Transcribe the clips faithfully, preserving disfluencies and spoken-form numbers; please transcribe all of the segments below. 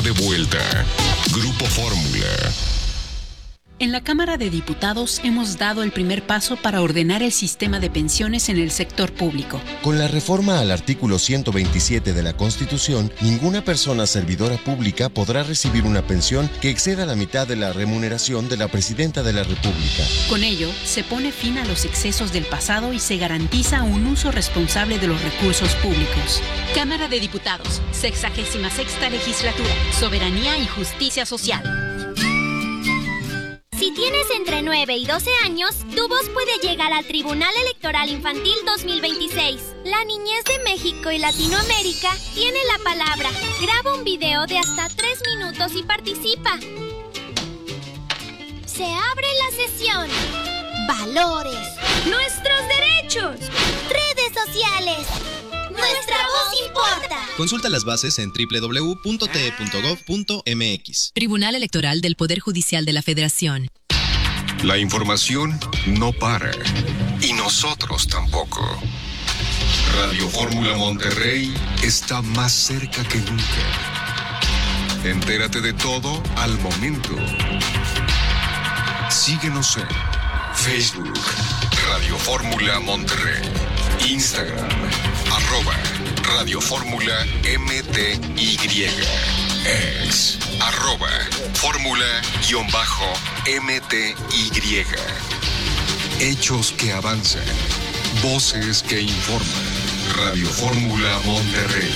de vuelta. Grupo Fórmula. En la Cámara de Diputados hemos dado el primer paso para ordenar el sistema de pensiones en el sector público. Con la reforma al artículo ciento veintisiete de la Constitución, ninguna persona servidora pública podrá recibir una pensión que exceda la mitad de la remuneración de la Presidenta de la República. Con ello, se pone fin a los excesos del pasado y se garantiza un uso responsable de los recursos públicos. Cámara de Diputados, sexagésima sexta legislatura, Soberanía y Justicia Social. Si tienes entre nueve y doce años, tu voz puede llegar al Tribunal Electoral Infantil dos mil veintiséis. La niñez de México y Latinoamérica tiene la palabra. Graba un video de hasta tres minutos y participa. Se abre la sesión. Valores. Nuestros derechos. Redes sociales. Nuestra voz importa. Consulta las bases en doble u doble u doble u punto t e punto gov punto m x. Tribunal Electoral del Poder Judicial de la Federación. La información no para. Y nosotros tampoco. Radio Fórmula Monterrey está más cerca que nunca. Entérate de todo al momento. Síguenos en Facebook, Radio Fórmula Monterrey. Instagram, arroba Radio Fórmula M T Y. Ex, arroba Fórmula guión bajo M T Y. Hechos que avanzan. Voces que informan. Radio Fórmula Monterrey.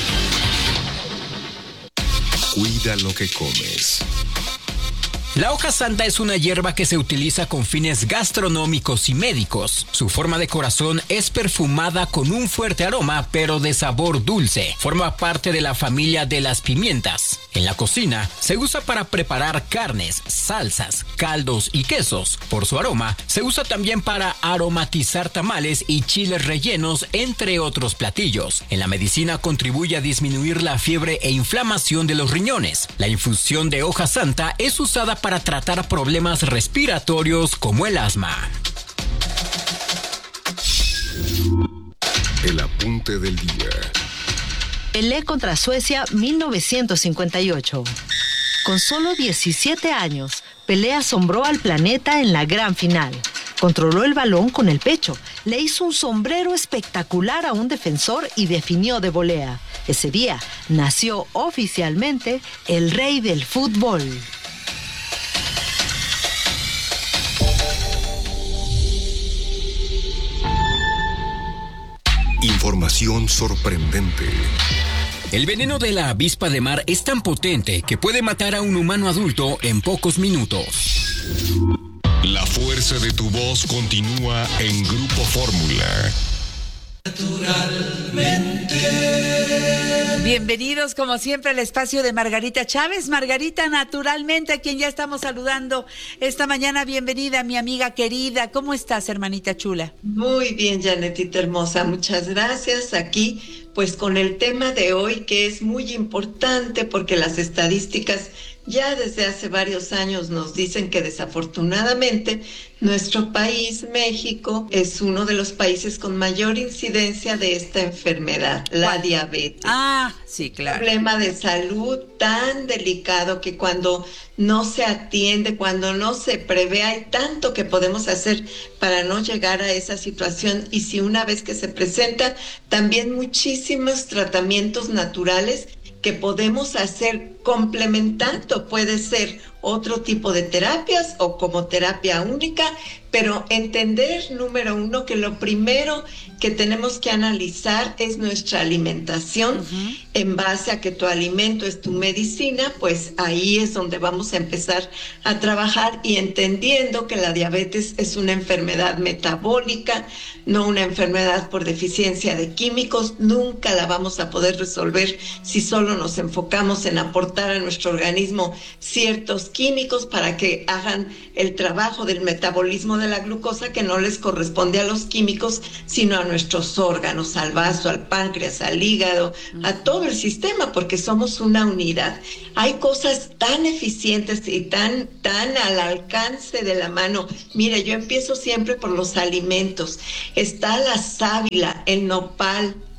Cuida lo que comes. La hoja santa es una hierba que se utiliza con fines gastronómicos y médicos. Su forma de corazón es perfumada con un fuerte aroma, pero de sabor dulce. Forma parte de la familia de las pimientas. En la cocina se usa para preparar carnes, salsas, caldos y quesos. Por su aroma, se usa también para aromatizar tamales y chiles rellenos, entre otros platillos. En la medicina contribuye a disminuir la fiebre e inflamación de los riñones. La infusión de hoja santa es usada para tratar problemas respiratorios como el asma. El apunte del día. Pelé contra Suecia mil novecientos cincuenta y ocho. Con solo diecisiete años, Pelé asombró al planeta en la gran final. Controló el balón con el pecho, le hizo un sombrero espectacular a un defensor y definió de volea. Ese día nació oficialmente el rey del fútbol. Información sorprendente. El veneno de la avispa de mar es tan potente que puede matar a un humano adulto en pocos minutos. La fuerza de tu voz continúa en Grupo Fórmula. Naturalmente. Bienvenidos como siempre al espacio de Margarita Chávez. Margarita, naturalmente, a quien ya estamos saludando esta mañana. Bienvenida, mi amiga querida. ¿Cómo estás, hermanita chula? Muy bien, Janetita hermosa. Muchas gracias. Aquí, pues con el tema de hoy, que es muy importante porque las estadísticas ya desde hace varios años nos dicen que desafortunadamente nuestro país, México, es uno de los países con mayor incidencia de esta enfermedad, la ¿Cuál? Diabetes. Ah, sí, claro. Un problema de salud tan delicado que cuando no se atiende, cuando no se prevé, hay tanto que podemos hacer para no llegar a esa situación. Y si una vez que se presenta, también muchísimos tratamientos naturales que podemos hacer complementando. Puede ser otro tipo de terapias o como terapia única, pero entender, número uno, que lo primero que tenemos que analizar es nuestra alimentación. Uh-huh. En base a que tu alimento es tu medicina, pues ahí es donde vamos a empezar a trabajar, y entendiendo que la diabetes es una enfermedad metabólica, no una enfermedad por deficiencia de químicos. Nunca la vamos a poder resolver si solo nos enfocamos en aportar a nuestro organismo ciertos químicos para que hagan el trabajo del metabolismo de la glucosa, que no les corresponde a los químicos, sino a nuestros órganos, al vaso, al páncreas, al hígado, a todo el sistema, porque somos una unidad. Hay cosas tan eficientes y tan, tan al alcance de la mano. Mire, yo empiezo siempre por los alimentos. Está la sábila, el nopal,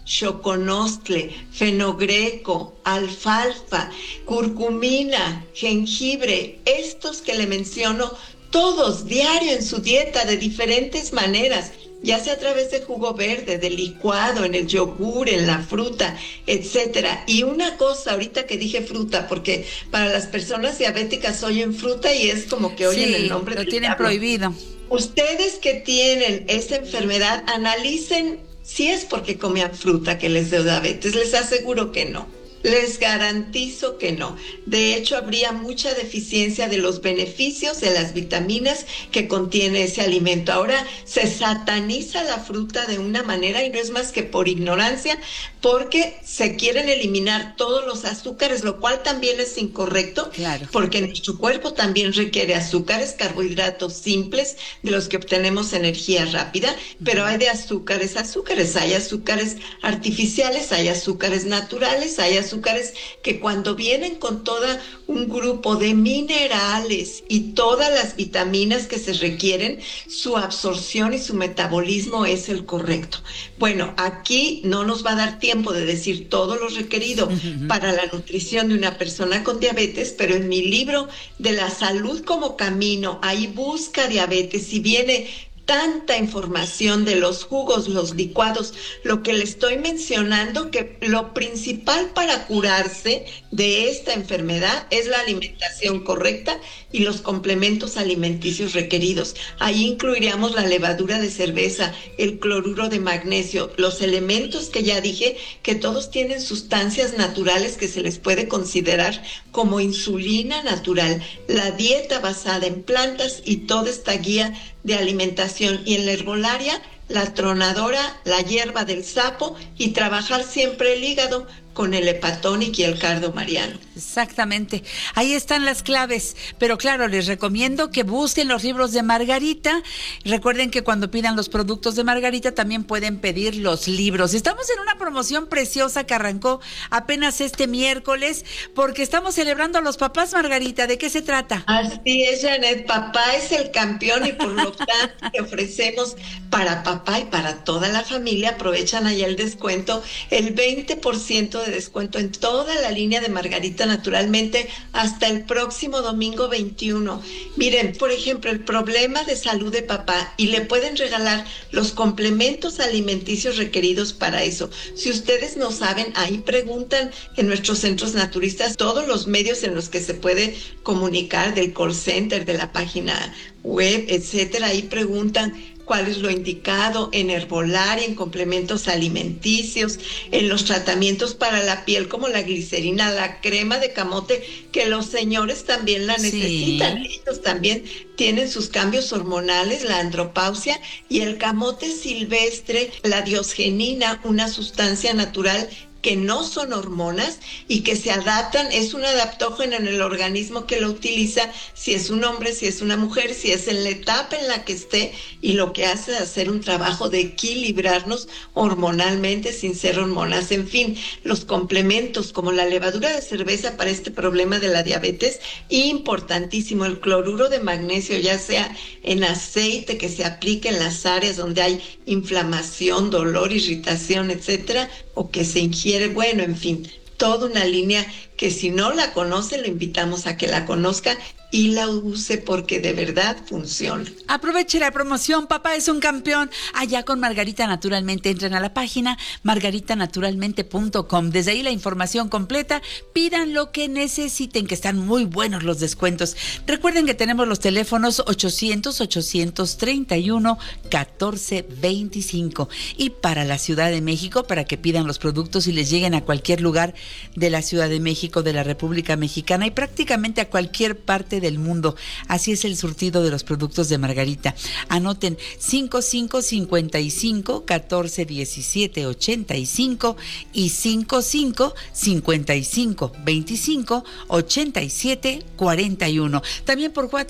choconostle, fenogreco, alfalfa, curcumina, jengibre, estos que le menciono, todos diario en su dieta de diferentes maneras, ya sea a través de jugo verde, de licuado, en el yogur, en la fruta, etcétera. Y una cosa, ahorita que dije fruta, porque para las personas diabéticas oyen fruta y es como que oyen sí, el nombre lo del tienen diablo. prohibido. Ustedes que tienen esta enfermedad, analicen si es porque comían fruta que les dio diabetes. Les aseguro que no. Les garantizo que no. De hecho, habría mucha deficiencia de los beneficios de las vitaminas que contiene ese alimento. Ahora se sataniza la fruta de una manera y no es más que por ignorancia, porque se quieren eliminar todos los azúcares, lo cual también es incorrecto, claro, porque nuestro cuerpo también requiere azúcares, carbohidratos simples, de los que obtenemos energía rápida, pero hay de azúcares, azúcares, hay azúcares artificiales, hay azúcares naturales, hay azúcares azúcares que cuando vienen con todo un grupo de minerales y todas las vitaminas que se requieren, su absorción y su metabolismo es el correcto. Bueno, aquí no nos va a dar tiempo de decir todo lo requerido uh-huh. para la nutrición de una persona con diabetes, pero en mi libro de la salud como camino, ahí busca diabetes y viene tanta información de los jugos, los licuados, lo que le estoy mencionando, que lo principal para curarse de esta enfermedad es la alimentación correcta y los complementos alimenticios requeridos. Ahí incluiríamos la levadura de cerveza, el cloruro de magnesio, los elementos que ya dije, que todos tienen sustancias naturales que se les puede considerar como insulina natural, la dieta basada en plantas y toda esta guía de alimentación, y en la herbolaria la tronadora, la hierba del sapo, y trabajar siempre el hígado con el Hepatónic y el Cardo Mariano. Exactamente, ahí están las claves, pero claro, les recomiendo que busquen los libros de Margarita. Recuerden que cuando pidan los productos de Margarita también pueden pedir los libros. Estamos en una promoción preciosa que arrancó apenas este miércoles, porque estamos celebrando a los papás, Margarita. ¿De qué se trata? Así es, Janet, papá es el campeón y por lo tanto que ofrecemos para papá y para toda la familia. Aprovechan allá el descuento, el veinte por ciento de descuento en toda la línea de Margarita Naturalmente hasta el próximo domingo veintiuno. Miren, por ejemplo, el problema de salud de papá, y le pueden regalar los complementos alimenticios requeridos para eso. Si ustedes no saben, ahí preguntan en nuestros centros naturistas todos los medios en los que se puede comunicar, del call center, de la página web, etcétera. Ahí preguntan cuál es lo indicado en herbolaria, en complementos alimenticios, en los tratamientos para la piel como la glicerina, la crema de camote, que los señores también la necesitan. Sí. Ellos también tienen sus cambios hormonales, la andropausia, y el camote silvestre, la diosgenina, una sustancia natural que no son hormonas y que se adaptan, es un adaptógeno en el organismo que lo utiliza, si es un hombre, si es una mujer, si es en la etapa en la que esté, y lo que hace es hacer un trabajo de equilibrarnos hormonalmente sin ser hormonas. En fin, los complementos como la levadura de cerveza para este problema de la diabetes, importantísimo, el cloruro de magnesio, ya sea en aceite que se aplique en las áreas donde hay inflamación, dolor, irritación, etcétera, o que se ingiere, bueno, en fin, toda una línea que si no la conoce, lo invitamos a que la conozca y la use, porque de verdad funciona. Aproveche la promoción, papá es un campeón. Allá con Margarita Naturalmente, entren a la página margarita naturalmente punto com. Desde ahí la información completa, pidan lo que necesiten, que están muy buenos los descuentos. Recuerden que tenemos los teléfonos ochocientos, ochocientos treinta y uno, catorce veinticinco. Y para la Ciudad de México, para que pidan los productos y les lleguen a cualquier lugar de la Ciudad de México, de la República Mexicana y prácticamente a cualquier parte del mundo. Así es el surtido de los productos de Margarita. Anoten cinco cinco cinco cinco, catorce diecisiete ochenta y cinco y cinco cinco cinco cinco veinticinco ochenta y siete cuarenta y uno. También por WhatsApp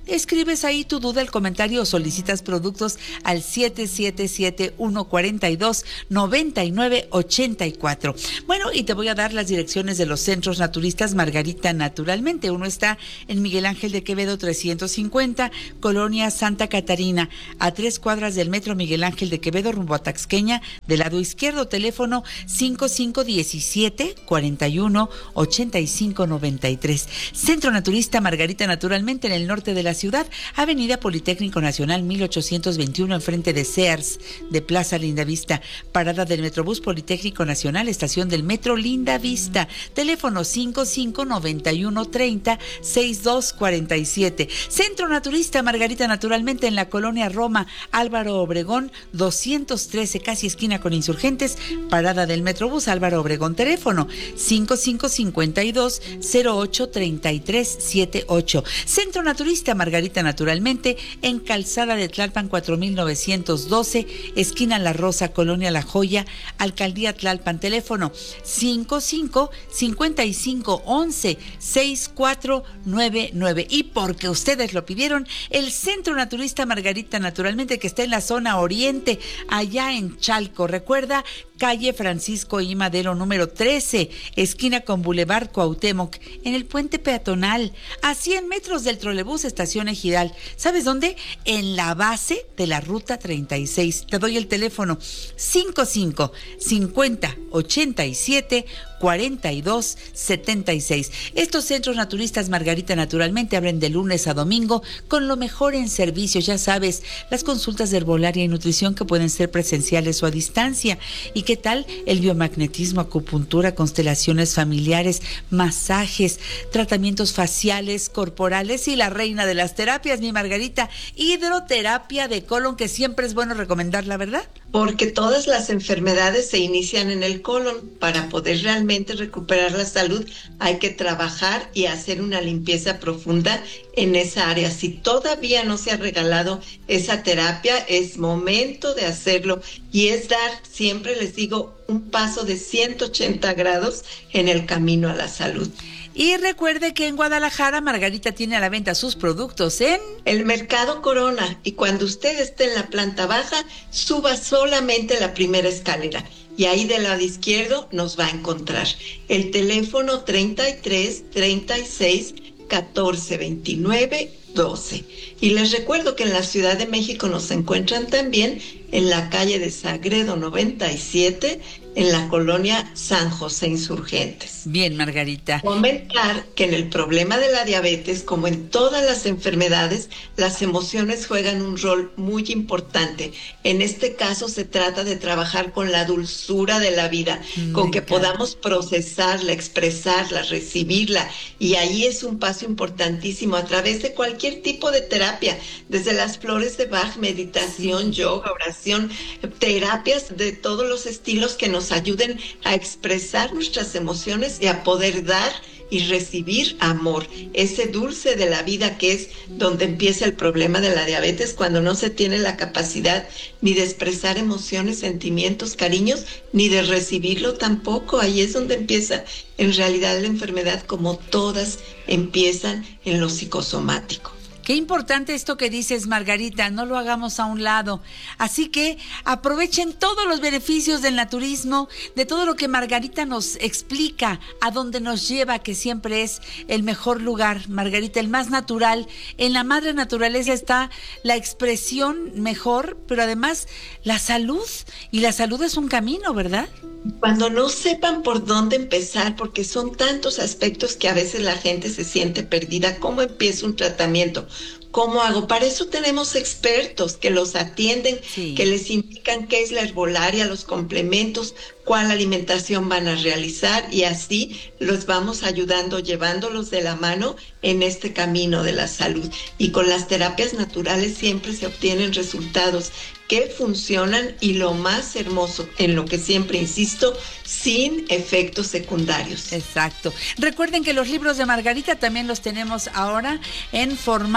escribes ahí tu duda, el comentario o solicitas productos al siete siete siete, uno cuatro dos, nueve nueve ocho cuatro. Bueno, y te voy a dar las direcciones de los centros naturistas Margarita Naturalmente. Uno está en Miguel Ángel de Quevedo trescientos cincuenta, Colonia Santa Catarina, a tres cuadras del metro Miguel Ángel de Quevedo, rumbo a Taxqueña, del lado izquierdo. Teléfono cinco cinco uno siete, cuarenta y uno, ochenta y cinco noventa y tres. Centro Naturista Margarita Naturalmente, en el norte de la ciudad, Avenida Politécnico Nacional mil ochocientos veintiuno, enfrente de Sears, de Plaza Lindavista. Parada del Metrobús Politécnico Nacional, estación del Metro Lindavista. Teléfono cinco cinco noventa y uno treinta, sesenta y dos cuarenta y siete. Centro Naturista Margarita Naturalmente, en la colonia Roma, Álvaro Obregón doscientos trece, casi esquina con Insurgentes. Parada del Metrobús Álvaro Obregón. Teléfono cinco cinco cincuenta y dos, cero ocho treinta y tres setenta y ocho. Centro Naturista Margarita Naturalmente, en Calzada de Tlalpan cuatro mil novecientos doce, esquina La Rosa, colonia La Joya, Alcaldía Tlalpan. Teléfono cinco cinco cincuenta y cinco once, sesenta y cuatro noventa y nueve. Y porque ustedes lo pidieron, el Centro Naturista Margarita Naturalmente, que está en la zona oriente, allá en Chalco. Recuerda, calle Francisco I. Madero número trece, esquina con Boulevard Cuauhtémoc, en el puente peatonal, a cien metros del trolebús Estación Ejidal. ¿Sabes dónde? En la base de la ruta treinta y seis. Te doy el teléfono cinco cinco cincuenta ochenta y siete cuarenta y dos setenta y seis. Estos centros naturistas Margarita Naturalmente abren de lunes a domingo con lo mejor en servicios. Ya sabes, las consultas de herbolaria y nutrición, que pueden ser presenciales o a distancia. ¿Y qué tal el biomagnetismo, acupuntura, constelaciones familiares, masajes, tratamientos faciales, corporales y la reina de las terapias, mi Margarita, hidroterapia de colon, que siempre es bueno recomendar, la verdad? Porque todas las enfermedades se inician en el colon. Para poder realmente recuperar la salud hay que trabajar y hacer una limpieza profunda en esa área. Si todavía no se ha regalado esa terapia, es momento de hacerlo, y es dar, siempre les digo, un paso de ciento ochenta grados en el camino a la salud. Y recuerde que en Guadalajara Margarita tiene a la venta sus productos en el Mercado Corona, y cuando usted esté en la planta baja, suba solamente la primera escalera y ahí del lado izquierdo nos va a encontrar. El teléfono treinta y tres, treinta y seis, catorce, veintinueve, doce. Y les recuerdo que en la Ciudad de México nos encuentran también en la calle de Sagredo noventa y siete, en la colonia San José Insurgentes. Bien, Margarita. Comentar que en el problema de la diabetes, como en todas las enfermedades, las emociones juegan un rol muy importante. En este caso se trata de trabajar con la dulzura de la vida, mm, con que podamos procesarla, expresarla, recibirla, y ahí es un paso importantísimo a través de cualquier tipo de terapia, desde las flores de Bach, meditación, yoga, oración, terapias de todos los estilos que nos ayuden a expresar nuestras emociones y a poder dar y recibir amor, ese dulce de la vida, que es donde empieza el problema de la diabetes, cuando no se tiene la capacidad ni de expresar emociones, sentimientos, cariños, ni de recibirlo tampoco. Ahí es donde empieza en realidad la enfermedad, como todas empiezan en lo psicosomático. Qué importante esto que dices, Margarita, no lo hagamos a un lado. Así que aprovechen todos los beneficios del naturismo, de todo lo que Margarita nos explica, a dónde nos lleva, que siempre es el mejor lugar, Margarita, el más natural. En la madre naturaleza está la expresión mejor, pero además la salud, y la salud es un camino, ¿verdad? Cuando no sepan por dónde empezar, porque son tantos aspectos que a veces la gente se siente perdida, ¿cómo empiezo un tratamiento? ¿Cómo hago? Para eso tenemos expertos que los atienden, sí, que les indican qué es la herbolaria, los complementos, cuál alimentación van a realizar, y así los vamos ayudando, llevándolos de la mano en este camino de la salud. Y con las terapias naturales siempre se obtienen resultados que funcionan, y lo más hermoso, en lo que siempre insisto, sin efectos secundarios. Exacto. Recuerden que los libros de Margarita también los tenemos ahora en formato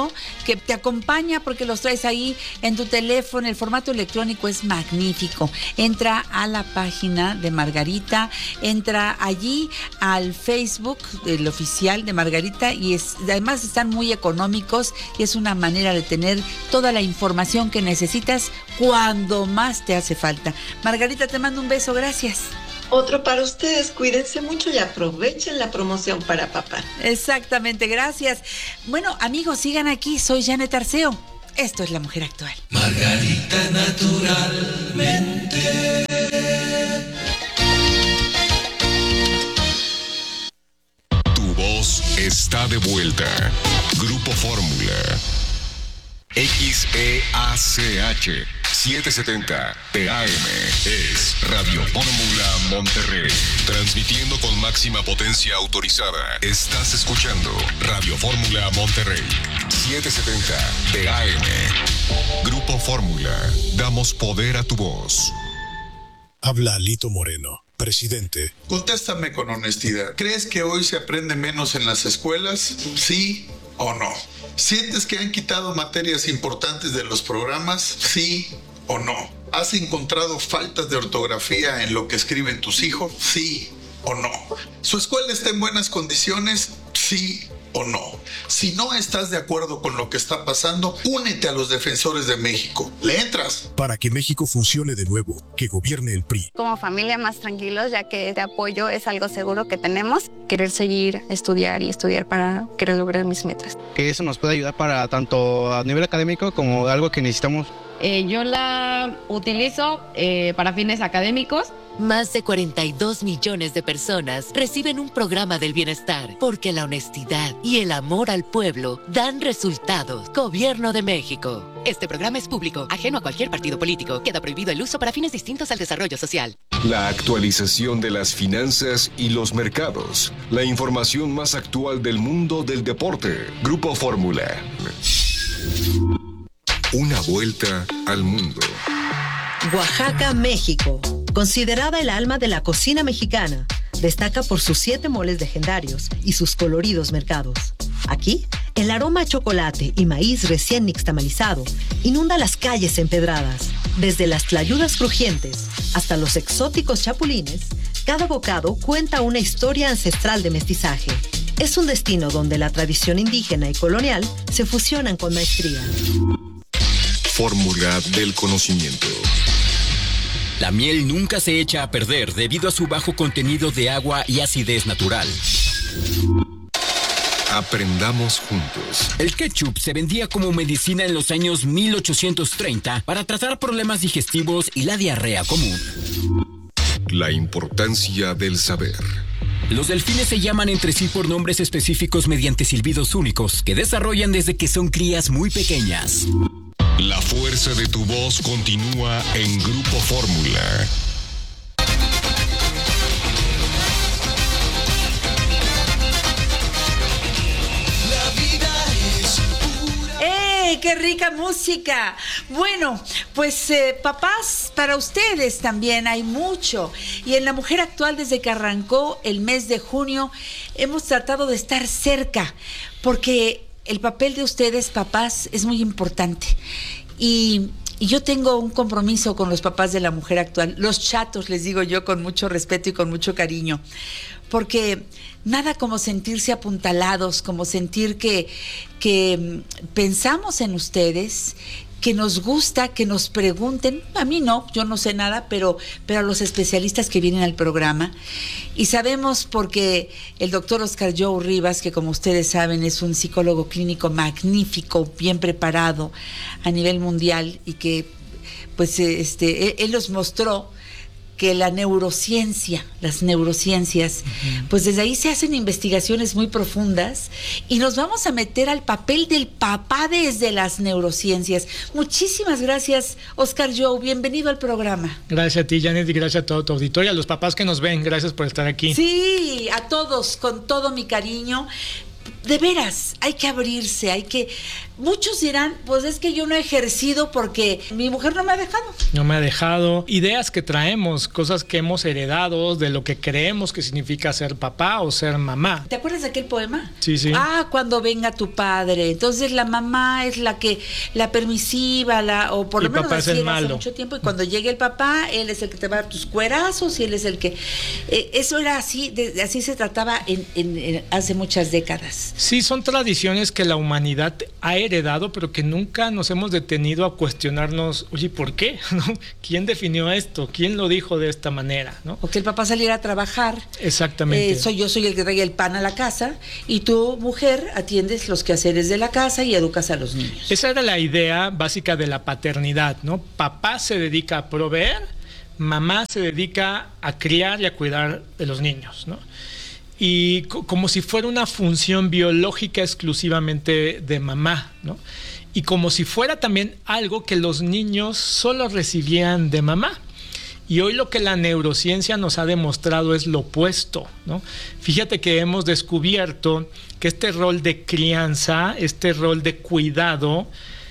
formato que te acompaña porque los traes ahí en tu teléfono. El formato electrónico es magnífico. Entra a la página de Margarita, entra allí al Facebook, el oficial de Margarita, y es, además están muy económicos y es una manera de tener toda la información que necesitas cuando más te hace falta. Margarita, te mando un beso, gracias. Otro para ustedes, cuídense mucho y aprovechen la promoción para papá. Exactamente, gracias. Bueno, amigos, sigan aquí, soy Janet Arceo. Esto es La Mujer Actual. Margarita naturalmente. Tu voz está de vuelta. Grupo Fórmula. X E A C H setecientos setenta T A M es Radio Fórmula Monterrey. Transmitiendo con máxima potencia autorizada. Estás escuchando Radio Fórmula Monterrey. setecientos setenta T A M. Grupo Fórmula. Damos poder a tu voz. Habla Lito Moreno, presidente. Contéstame con honestidad. ¿Crees que hoy se aprende menos en las escuelas? ¿Sí o no? ¿Sientes que han quitado materias importantes de los programas? ¿Sí o no? ¿Has encontrado faltas de ortografía en lo que escriben tus hijos? ¿Sí o no? ¿Su escuela está en buenas condiciones? ¿Sí o no? Si no estás de acuerdo con lo que está pasando, únete a los defensores de México. ¿Le entras? Para que México funcione de nuevo, que gobierne el P R I. Como familia más tranquilos, ya que este apoyo es algo seguro que tenemos. Querer seguir, estudiar y estudiar para querer lograr mis metas. Que eso nos puede ayudar para tanto a nivel académico como algo que necesitamos. Eh, yo la utilizo eh, para fines académicos. Más de cuarenta y dos millones de personas reciben un programa del bienestar porque la honestidad y el amor al pueblo dan resultados. Gobierno de México. Este programa es público, ajeno a cualquier partido político. Queda prohibido el uso para fines distintos al desarrollo social. La actualización de las finanzas y los mercados. La información más actual del mundo del deporte. Grupo Fórmula. Una vuelta al mundo. Oaxaca, México. Considerada el alma de la cocina mexicana, destaca por sus siete moles legendarios y sus coloridos mercados. Aquí, el aroma a chocolate y maíz recién nixtamalizado inunda las calles empedradas. Desde las tlayudas crujientes hasta los exóticos chapulines, cada bocado cuenta una historia ancestral de mestizaje. Es un destino donde la tradición indígena y colonial se fusionan con maestría. Fórmula del conocimiento. La miel nunca se echa a perder debido a su bajo contenido de agua y acidez natural. Aprendamos juntos. El ketchup se vendía como medicina en los años mil ochocientos treinta para tratar problemas digestivos y la diarrea común. La importancia del saber. Los delfines se llaman entre sí por nombres específicos mediante silbidos únicos que desarrollan desde que son crías muy pequeñas. La fuerza de tu voz continúa en Grupo Fórmula. ¡Ey, qué rica música! Bueno, pues eh, papás, para ustedes también hay mucho. Y en La Mujer Actual, desde que arrancó el mes de junio, hemos tratado de estar cerca, porque el papel de ustedes, papás, es muy importante. Y, y yo tengo un compromiso con los papás de La Mujer Actual, los chatos, les digo yo con mucho respeto y con mucho cariño, porque nada como sentirse apuntalados, como sentir que, que pensamos en ustedes, que nos gusta, que nos pregunten. A mí no, yo no sé nada, pero, pero a los especialistas que vienen al programa. Y sabemos porque el doctor Oscar Joe Rivas, que como ustedes saben es un psicólogo clínico magnífico, bien preparado a nivel mundial, y que pues este, él, él nos mostró que la neurociencia, las neurociencias, uh-huh. pues desde ahí se hacen investigaciones muy profundas y nos vamos a meter al papel del papá desde las neurociencias. Muchísimas gracias, Oscar Joe, bienvenido al programa. Gracias a ti, Janet, y gracias a todo tu auditorio, a los papás que nos ven, gracias por estar aquí. Sí, a todos, con todo mi cariño. de veras, hay que abrirse, hay que... Muchos dirán, pues es que yo no he ejercido porque mi mujer no me ha dejado. No me ha dejado. Ideas que traemos, cosas que hemos heredado de lo que creemos que significa ser papá o ser mamá. ¿Te acuerdas de aquel poema? Sí, sí. Ah, cuando venga tu padre. Entonces la mamá es la que, la permisiva, la, o por lo Y menos papá es así el era hace malo. mucho tiempo. Y cuando llegue el papá, él es el que te va a dar tus cuerazos y él es el que... Eh, eso era así, de, así se trataba en, en, en hace muchas décadas. Sí, son tradiciones que la humanidad ha heredado, pero que nunca nos hemos detenido a cuestionarnos, oye, ¿por qué? ¿No? ¿Quién definió esto? ¿Quién lo dijo de esta manera? ¿No? O que el papá saliera a trabajar. Exactamente. Eh, soy yo soy el que trae el pan a la casa y tú, mujer, atiendes los quehaceres de la casa y educas a los niños. Esa era la idea básica de la paternidad, ¿no? Papá se dedica a proveer, mamá se dedica a criar y a cuidar de los niños, ¿no? Y co- como si fuera una función biológica exclusivamente de mamá, ¿no? Y como si fuera también algo que los niños solo recibían de mamá. Y hoy lo que la neurociencia nos ha demostrado es lo opuesto, ¿no? Fíjate que hemos descubierto que este rol de crianza, este rol de cuidado,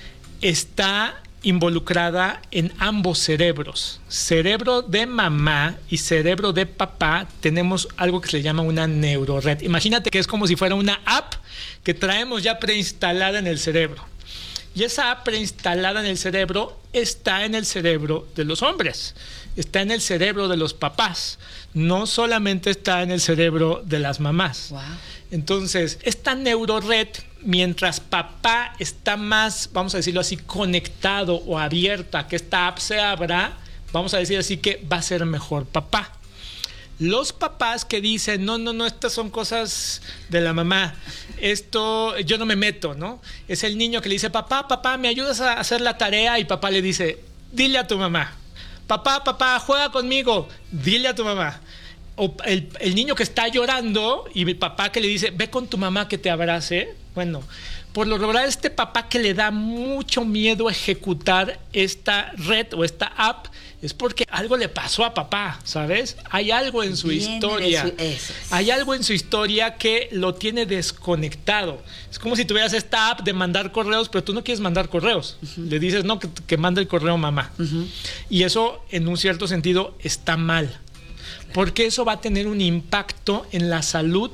está involucrada en ambos cerebros. Cerebro de mamá y cerebro de papá, tenemos algo que se llama una neurored. Imagínate que es como si fuera una app que traemos ya preinstalada en el cerebro. Y esa app preinstalada en el cerebro está en el cerebro de los hombres, está en el cerebro de los papás, no solamente está en el cerebro de las mamás. Wow. Entonces, esta neurored, mientras papá está más, vamos a decirlo así, conectado o abierta a que esta app se abra, vamos a decir así que va a ser mejor papá. Los papás que dicen, no, no, no, estas son cosas de la mamá, esto yo no me meto, ¿no? Es el niño que le dice, papá, papá, ¿me ayudas a hacer la tarea? Y papá le dice, dile a tu mamá. Papá, papá, juega conmigo, dile a tu mamá. O el, el niño que está llorando y el papá que le dice, ve con tu mamá que te abrace. Bueno, por lo regular este papá que le da mucho miedo ejecutar esta red o esta app es porque algo le pasó a papá, ¿sabes? Hay algo en su Viene historia. de su- eso es. Hay algo en su historia que lo tiene desconectado. Es como si tuvieras esta app de mandar correos, pero tú no quieres mandar correos. Uh-huh. Le dices, no, que, que mande el correo mamá. Uh-huh. Y eso, en un cierto sentido, está mal. Porque eso va a tener un impacto en la salud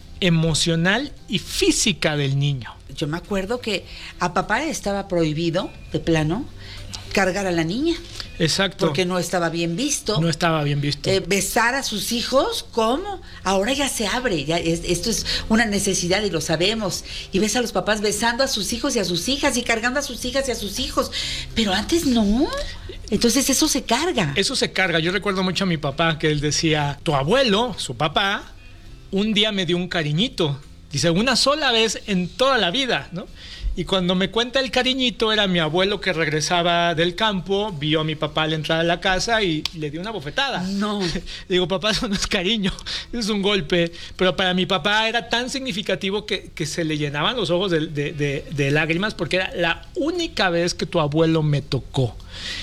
emocional y física del niño. Yo me acuerdo que a papá estaba prohibido, de plano, cargar a la niña. Exacto. Porque no estaba bien visto. No estaba bien visto. Eh, besar a sus hijos, ¿cómo? Ahora ya se abre, ya es, esto es una necesidad y lo sabemos. Y ves a los papás besando a sus hijos y a sus hijas y cargando a sus hijas y a sus hijos. Pero antes no. Entonces eso se carga. Eso se carga. Yo recuerdo mucho a mi papá que él decía, tu abuelo, su papá, un día me dio un cariñito. Dice, una sola vez en toda la vida, ¿no? Y cuando me cuenta el cariñito, era mi abuelo que regresaba del campo, vio a mi papá al entrar a la casa y le dio una bofetada. No. Digo, papá, eso no es cariño, es un golpe. Pero para mi papá era tan significativo que, que se le llenaban los ojos de, de, de, de lágrimas porque era la única vez que tu abuelo me tocó.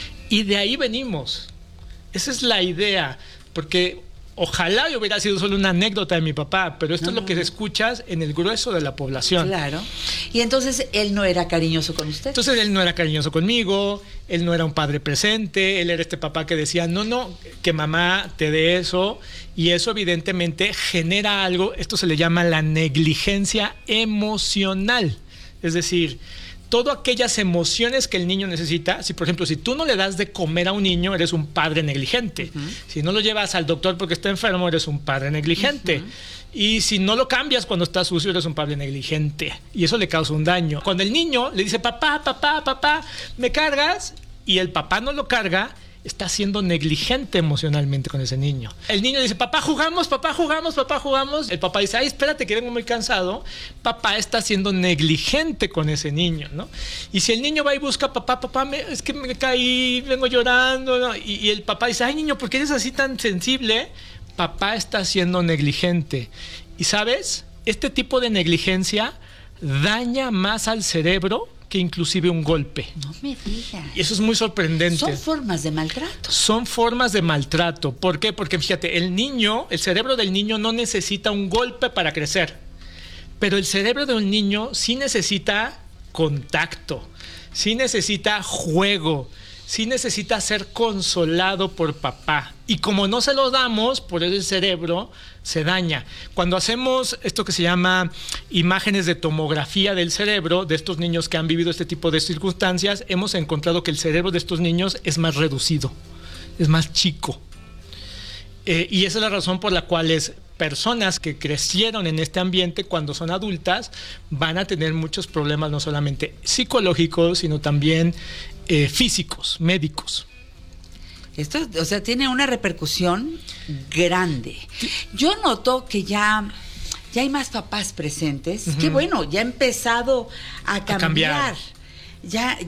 Y de ahí venimos. Esa es la idea, porque ojalá hubiera sido solo una anécdota de mi papá, pero esto no, es lo que escuchas en el grueso de la población. Claro. Y entonces él no era cariñoso con usted. Entonces él no era cariñoso conmigo, él no era un padre presente, él era este papá que decía, no, no, que mamá te dé eso, y eso evidentemente genera algo, esto se le llama la negligencia emocional. Es decir, todas aquellas emociones que el niño necesita. Si, por ejemplo, si tú no le das de comer a un niño, eres un padre negligente. Uh-huh. Si no lo llevas al doctor porque está enfermo, eres un padre negligente. Uh-huh. Y si no lo cambias cuando está sucio, eres un padre negligente. Y eso le causa un daño. Cuando el niño le dice, papá, papá, papá, ¿me cargas? Y el papá no lo carga, está siendo negligente emocionalmente con ese niño. El niño dice, papá, jugamos, papá, jugamos, papá, jugamos. El papá dice, ay, espérate que vengo muy cansado. Papá está siendo negligente con ese niño, ¿no? Y si el niño va y busca, papá, papá, me, es que me caí, vengo llorando, ¿no? y, y el papá dice, ay, niño, ¿por qué eres así tan sensible? Papá está siendo negligente. Y ¿sabes? Este tipo de negligencia daña más al cerebro que inclusive un golpe. No me digas. Y eso es muy sorprendente. Son formas de maltrato. Son formas de maltrato. ¿Por qué? Porque fíjate, el niño, el cerebro del niño no necesita un golpe para crecer. Pero el cerebro de un niño sí necesita contacto, sí necesita juego, sí necesita ser consolado por papá. Y como no se lo damos, por eso el cerebro se daña. Cuando hacemos esto que se llama imágenes de tomografía del cerebro de estos niños que han vivido este tipo de circunstancias, hemos encontrado que el cerebro de estos niños es más reducido, es más chico. Eh, y esa es la razón por la cual es personas que crecieron en este ambiente, cuando son adultas, van a tener muchos problemas, no solamente psicológicos, sino también eh, físicos, médicos. Esto, o sea, tiene una repercusión grande. Yo noto que ya, ya hay más papás presentes. Uh-huh. Que bueno, ya ha empezado a cambiar. a cambiar. Ya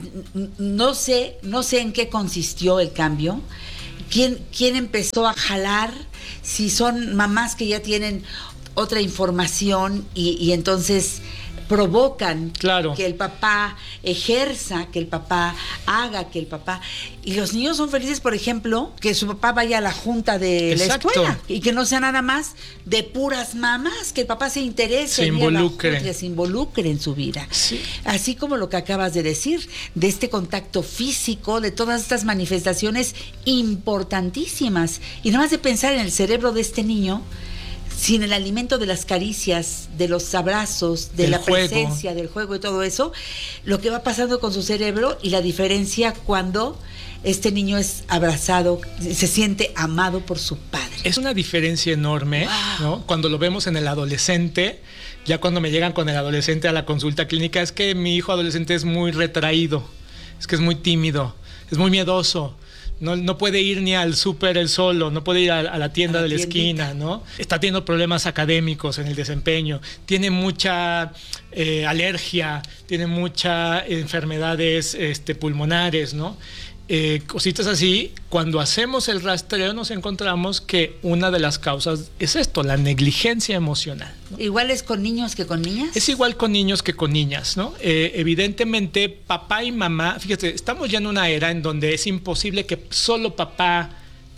no sé, no sé en qué consistió el cambio. ¿Quién, quién empezó a jalar? Si son mamás que ya tienen otra información y, y entonces provocan claro. que el papá ejerza, que el papá haga, que el papá... Y los niños son felices, por ejemplo, que su papá vaya a la junta de Exacto. la escuela y que no sea nada más de puras mamás, que el papá se interese, se involucre, junta, se involucre en su vida. Sí. Así como lo que acabas de decir, de este contacto físico, de todas estas manifestaciones importantísimas. Y nada más de pensar en el cerebro de este niño, sin el alimento de las caricias, de los abrazos, de del la juego. presencia, del juego y todo eso, lo que va pasando con su cerebro y la diferencia cuando este niño es abrazado, se siente amado por su padre. Es una diferencia enorme, wow. ¿no? Cuando lo vemos en el adolescente, ya cuando me llegan con el adolescente a la consulta clínica, es que mi hijo adolescente es muy retraído, es que es muy tímido, es muy miedoso. No, no puede ir ni al súper él solo, no puede ir a, a la tienda a la de la tiendita. esquina, ¿no? Está teniendo problemas académicos en el desempeño, tiene mucha eh, alergia, tiene muchas enfermedades este, pulmonares, ¿no? Eh, cositas así. Cuando hacemos el rastreo nos encontramos que una de las causas es esto, la negligencia emocional, ¿no? ¿Igual es con niños que con niñas? Es igual con niños que con niñas, ¿no? Eh, evidentemente papá y mamá, fíjate, estamos ya en una era en donde es imposible que solo papá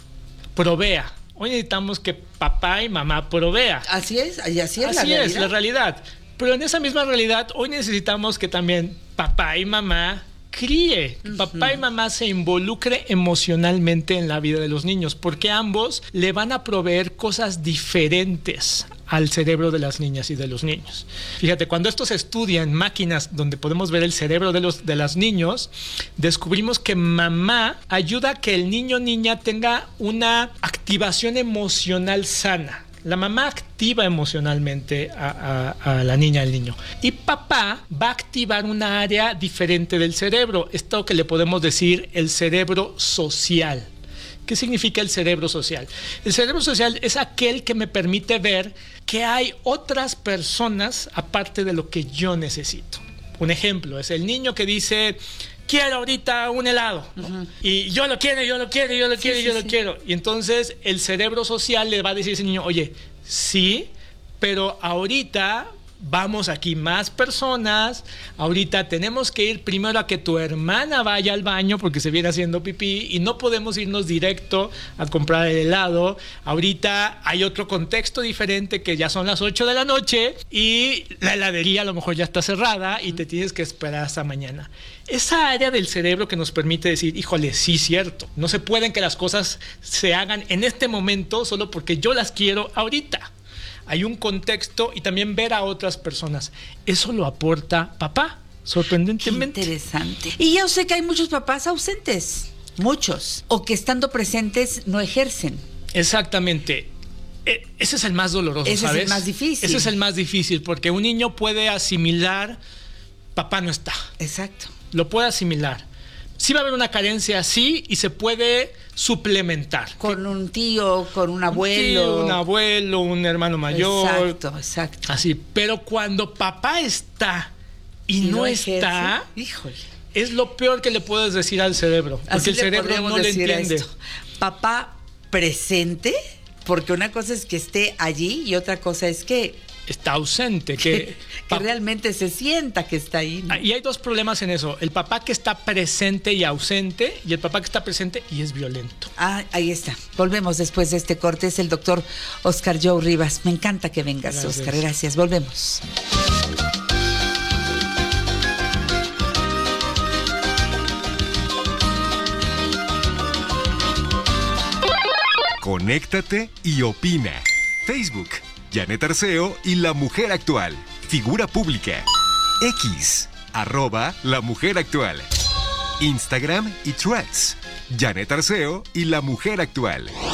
provea. Hoy necesitamos que papá y mamá provea. Así es, y así es así la realidad. Así es la realidad. Pero en esa misma realidad hoy necesitamos que también papá y mamá críe, que uh-huh. papá y mamá se involucre emocionalmente en la vida de los niños, porque ambos le van a proveer cosas diferentes al cerebro de las niñas y de los niños. Fíjate, cuando esto se estudia en máquinas donde podemos ver el cerebro de los de los niños, descubrimos que mamá ayuda a que el niño o niña tenga una activación emocional sana. La mamá activa emocionalmente a, a, a la niña, al niño. Y papá va a activar una área diferente del cerebro. Esto que le podemos decir el cerebro social. ¿Qué significa el cerebro social? El cerebro social es aquel que me permite ver que hay otras personas aparte de lo que yo necesito. Un ejemplo es el niño que dice... quiero ahorita un helado, ¿no? Uh-huh. Y yo lo quiero, yo lo quiero, yo lo quiero, sí, yo sí, lo sí. quiero. Y entonces el cerebro social le va a decir a ese niño, oye, sí, pero ahorita vamos aquí más personas, ahorita tenemos que ir primero a que tu hermana vaya al baño porque se viene haciendo pipí y no podemos irnos directo a comprar el helado. Ahorita hay otro contexto diferente que ya son las ocho de la noche y la heladería a lo mejor ya está cerrada y te tienes que esperar hasta mañana. Esa área del cerebro que nos permite decir, híjole, sí, cierto, no se pueden que las cosas se hagan en este momento solo porque yo las quiero ahorita. Hay un contexto y también ver a otras personas. Eso lo aporta papá, sorprendentemente. Qué interesante. Y yo sé que hay muchos papás ausentes, muchos, o que estando presentes no ejercen. Exactamente. E- ese es el más doloroso, ese ¿sabes? Ese es el más difícil. Ese es el más difícil porque un niño puede asimilar, papá no está. Exacto. Lo puede asimilar. Sí va a haber una carencia, sí, y se puede suplementar. Con un tío, con un abuelo. Un tío, un abuelo, un hermano mayor. Exacto, exacto. Así, pero cuando papá está y no, no está, híjole, es lo peor que le puedes decir al cerebro. Porque así el cerebro no le entiende. Esto. Papá presente, porque una cosa es que esté allí y otra cosa es que está ausente, que, que realmente se sienta que está ahí, ¿no? Y hay dos problemas en eso, el papá que está presente y ausente y el papá que está presente y es violento. Ah, ahí está, volvemos después de este corte, es el doctor Oscar Joe Rivas, me encanta que vengas, gracias. Oscar, gracias, volvemos. Conéctate y opina. Facebook, Janet Arceo y La Mujer Actual. Figura pública. X, arroba La Mujer Actual. Instagram y Threads, Janet Arceo y La Mujer Actual.